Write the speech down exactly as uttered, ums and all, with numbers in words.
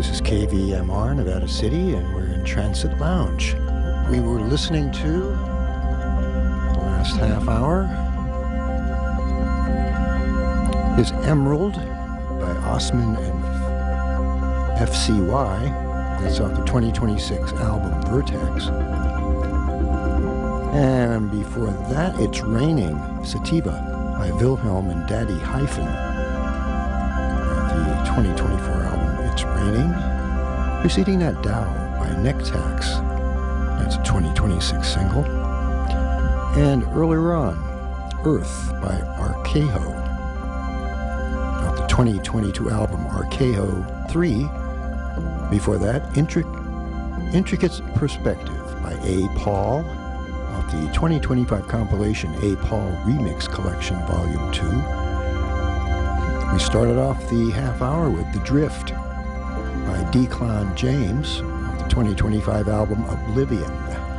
This is K V M R, Nevada City, and we're in Transit Lounge. We were listening to the last half hour is Emerald by Osman and F C Y. That's off the twenty twenty-six album Vertex. And before that, it's Raining, Sativa by Wilhelm and Daddy Hyphen. The twenty twenty-four album It's Raining. Preceding that, Dow by Nectax. That's a twenty twenty-six single. And earlier on, Earth by Archeho. Of the twenty twenty-two album Archeho three. Before that, Intric- Intricate Perspective by A. Paul. Of the twenty twenty-five compilation A. Paul Remix Collection Volume two. We started off the half hour with The Drift by Declan James of the twenty twenty-five album Oblivion.